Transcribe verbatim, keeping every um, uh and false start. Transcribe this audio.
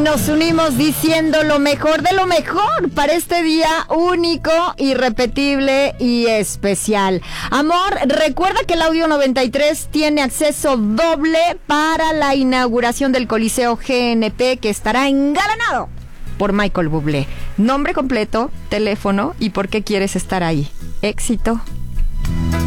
nos unimos diciendo lo mejor de lo mejor para este día único, irrepetible y especial. Amor, recuerda que el Audio noventa y tres tiene acceso doble para la inauguración del Coliseo G N P, que estará engalanado por Michael Bublé. Nombre completo, teléfono y por qué quieres estar ahí. Éxito.